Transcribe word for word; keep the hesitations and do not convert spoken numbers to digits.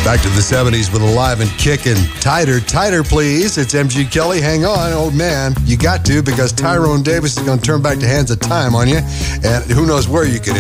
Back to the seventies with Alive and Kickin'. Tighter, tighter, please. It's M G Kelly. Hang on, old man. You got to, because Tyrone Davis is going to turn back the hands of time on you. And who knows where you could